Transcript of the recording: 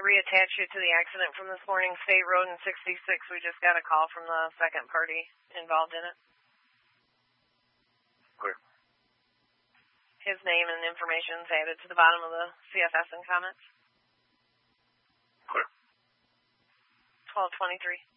reattach you to the accident from this morning, State Road and 66. We just got a call from the second party involved in it. Clear. His name and information is added to the bottom of the CFS and comments. Clear. 1223.